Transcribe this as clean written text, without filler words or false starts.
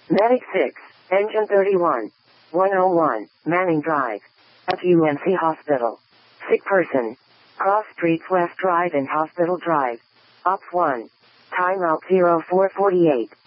Medic 6, Engine 31. 101, Manning Drive. FUMC Hospital. Sick person. Cross Streets West Drive and Hospital Drive. Ops 1. Timeout 0448.